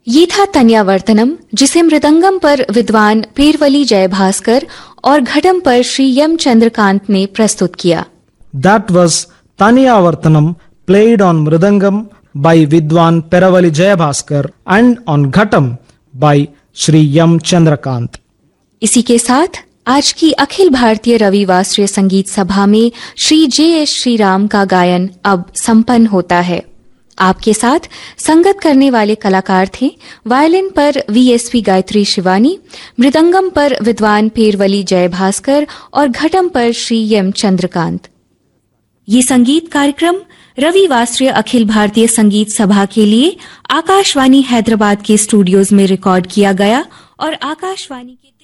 ये था तन्यावर्तनम, जिसे मृदंगम पर विद्वान पेरवली जयभास्कर और घटम पर श्री यम चंद्रकांत ने प्रस्तुत किया। That was Taniyavartanam, played on Mridangam by Vidwan Peravali Jayabhaskar and on Ghatam by Shri Yam Chandrakant. इसी के साथ आज की अखिल भारतीय रविवासरीय संगीत सभा में श्री जे.एस. श्रीराम का गायन अब संपन्न होता है। आपके साथ संगत करने वाले कलाकार थे वायलिन पर वीएसपी गायत्री शिवानी, मृदंगम पर विद्वान पेरवली जयभास्कर और घटम पर श्री एम चंद्रकांत। ये संगीत कार्यक्रम रविवासरीय अखिल भारतीय संगीत सभा के लिए आकाशवाणी हैदराबाद के स्टूडियोज में रिकॉर्ड किया गया और आकाशवाणी के